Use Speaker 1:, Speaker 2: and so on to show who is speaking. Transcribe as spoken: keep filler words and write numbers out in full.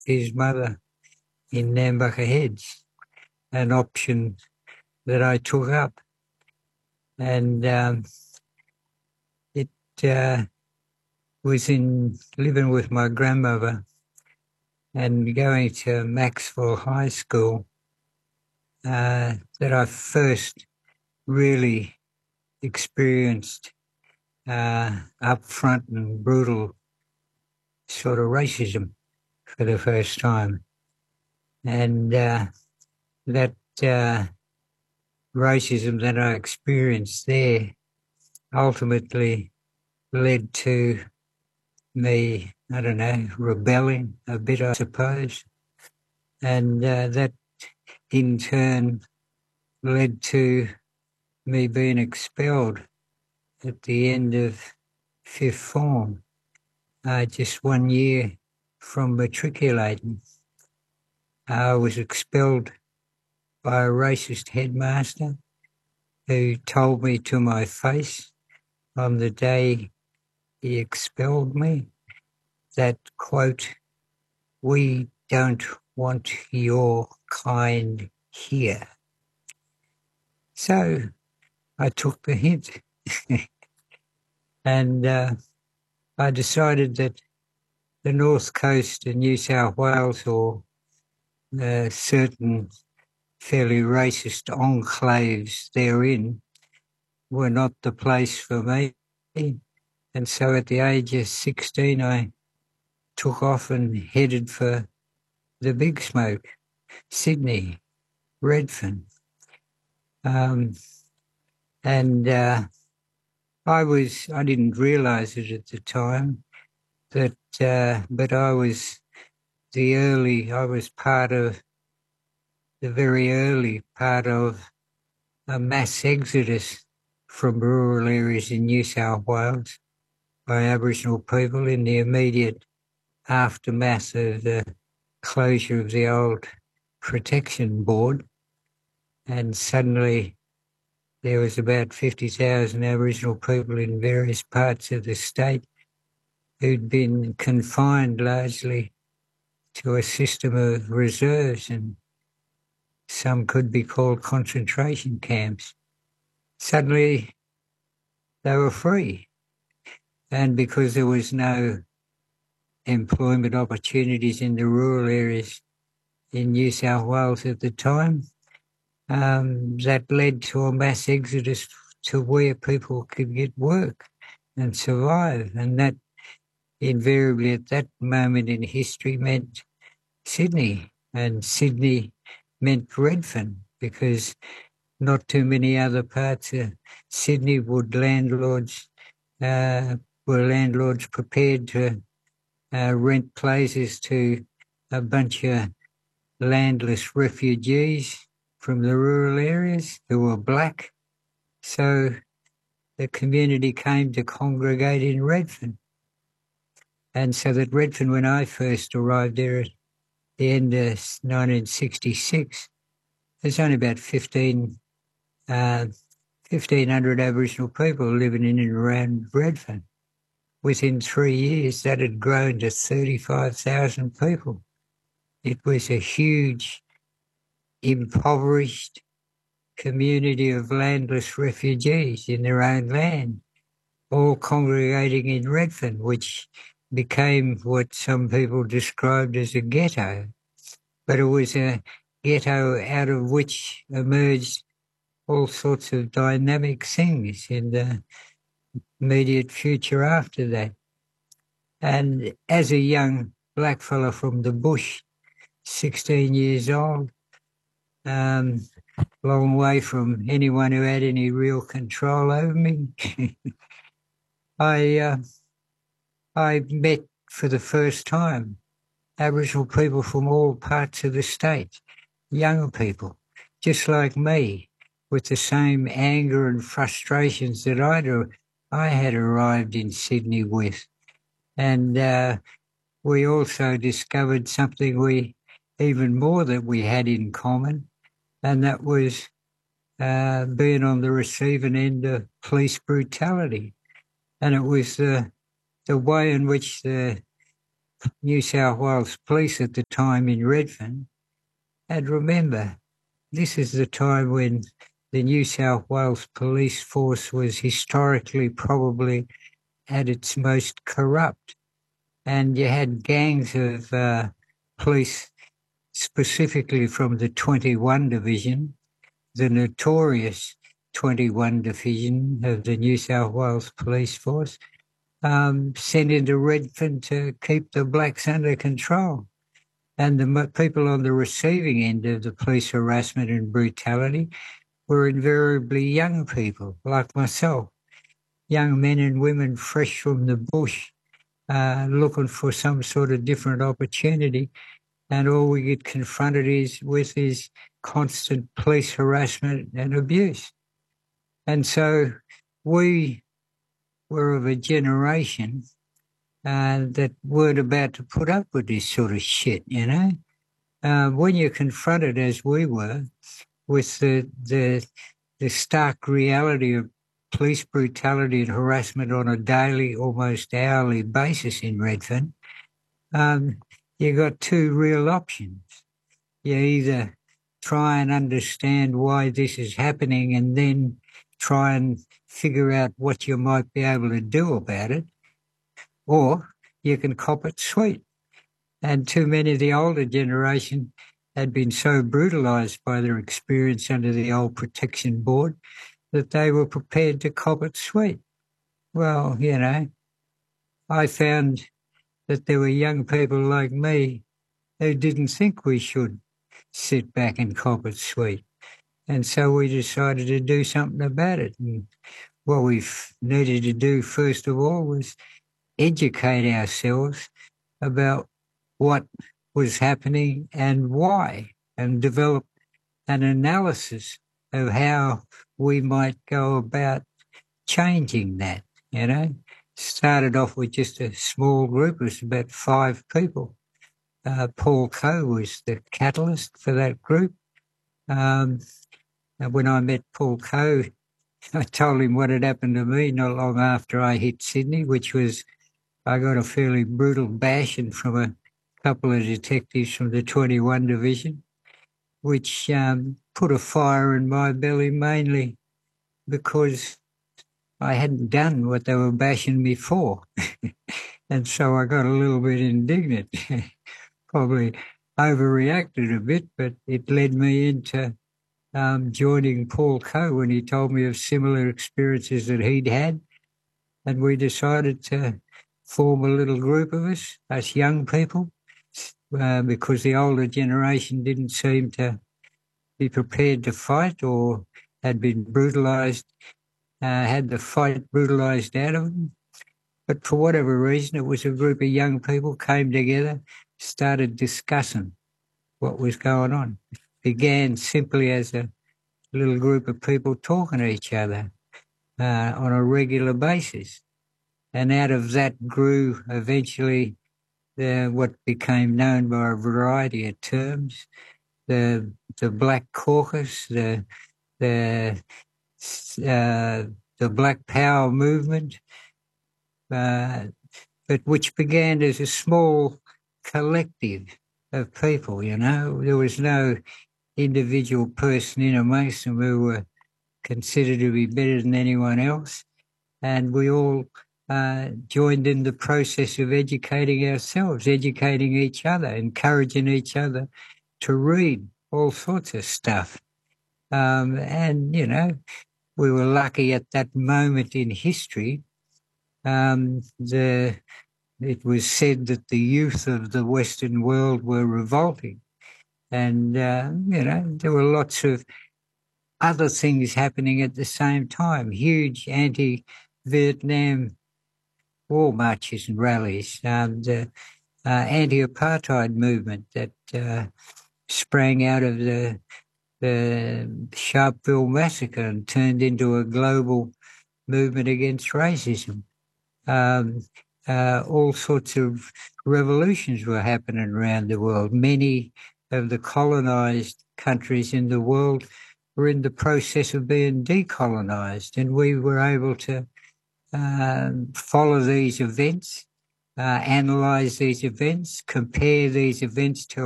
Speaker 1: his mother in Nambucca Heads, an option that I took up. And um, it uh, was in living with my grandmother and going to Maxwell High School uh, that I first really experienced uh, upfront and brutal sort of racism for the first time. And uh, that uh, racism that I experienced there ultimately led to me, I don't know, rebelling a bit, I suppose. And uh, that in turn led to me being expelled at the end of fifth form, uh, just one year from matriculating. I was expelled by a racist headmaster who told me to my face on the day he expelled me that, quote, "We don't want your kind here." So I took the hint and uh, I decided that the North Coast of New South Wales, or uh, certain fairly racist enclaves therein, were not the place for me. And so at the age of sixteen, I took off and headed for the big smoke, Sydney, Redfern. Um, and uh, I was, I didn't realise it at the time, that, uh, but I was the early, I was part of the very early part of a mass exodus from rural areas in New South Wales by Aboriginal people in the immediate aftermath of the closure of the old protection board. And suddenly there was about fifty thousand Aboriginal people in various parts of the state who'd been confined largely to a system of reserves, and some could be called concentration camps. Suddenly they were free. And because there was no employment opportunities in the rural areas in New South Wales at the time, um, that led to a mass exodus to where people could get work and survive. And that invariably at that moment in history meant Sydney, and Sydney meant Redfern, because not too many other parts of Sydney would landlords, uh, were landlords prepared to uh, rent places to a bunch of landless refugees from the rural areas who were black. So the community came to congregate in Redfern. And so that Redfern, when I first arrived there at the end of nineteen sixty-six, there's only about fifteen, uh, fifteen hundred Aboriginal people living in and around Redfern. Within three years, that had grown to thirty-five thousand people. It was a huge, impoverished community of landless refugees in their own land, all congregating in Redfern, which became what some people described as a ghetto. But it was a ghetto out of which emerged all sorts of dynamic things in the immediate future after that. And as a young black fellow from the bush, sixteen years old, um, long way from anyone who had any real control over me, I uh, I met for the first time Aboriginal people from all parts of the state, young people, just like me, with the same anger and frustrations that I'd, I had arrived in Sydney with. And uh, we also discovered something we, even more that we had in common, and that was uh, being on the receiving end of police brutality. And it was the, the way in which the New South Wales Police at the time in Redfern. And remember, this is the time when the New South Wales Police Force was historically probably at its most corrupt. And you had gangs of uh, police, specifically from the twenty-one Division, the notorious twenty-one Division of the New South Wales Police Force, um, sent into Redfern to keep the blacks under control. And the people on the receiving end of the police harassment and brutality were invariably young people like myself, young men and women fresh from the bush, uh, looking for some sort of different opportunity. And all we get confronted is with is constant police harassment and abuse. And so we were of a generation uh, that weren't about to put up with this sort of shit, you know. Uh, when you're confronted, as we were, with the, the the stark reality of police brutality and harassment on a daily, almost hourly basis in Redfern, um, you got two real options. You either try and understand why this is happening and then try and figure out what you might be able to do about it, or you can cop it sweet. And too many of the older generation had been so brutalised by their experience under the old protection board that they were prepared to cop it sweet. Well, you know, I found that there were young people like me who didn't think we should sit back and cop it sweet. And so we decided to do something about it. And what we needed to do, first of all, was educate ourselves about what was happening and why, and develop an analysis of how we might go about changing that, you know. Started off with just a small group. It was about five people. Uh, Paul Coe was the catalyst for that group. Um, and when I met Paul Coe, I told him what had happened to me not long after I hit Sydney, which was I got a fairly brutal bashing from a couple of detectives from the twenty-one Division, which um, put a fire in my belly mainly because I hadn't done what they were bashing me for. And so I got a little bit indignant, probably overreacted a bit, but it led me into um, joining Paul Coe when he told me of similar experiences that he'd had. And we decided to form a little group of us, us young people, uh, because the older generation didn't seem to be prepared to fight or had been brutalised, uh, had the fight brutalised out of them. But for whatever reason, it was a group of young people came together, started discussing what was going on. It began simply as a little group of people talking to each other uh, on a regular basis. And out of that grew eventually the, what became known by a variety of terms, the the Black Caucus, the the uh, the Black Power movement, uh, but which began as a small collective of people. You know, there was no individual person in amongst them who were considered to be better than anyone else, and we all uh, joined in the process of educating ourselves, educating each other, encouraging each other to read all sorts of stuff. Um, and, you know, we were lucky at that moment in history. Um, the, it was said that the youth of the Western world were revolting. And, uh, you know, there were lots of other things happening at the same time, huge anti-Vietnam war marches and rallies, um, the uh, anti-apartheid movement that uh, sprang out of the, the Sharpeville massacre and turned into a global movement against racism. Um, uh, all sorts of revolutions were happening around the world. Many of the colonised countries in the world were in the process of being decolonised, and we were able to um, follow these events uh, analyse these events, compare these events to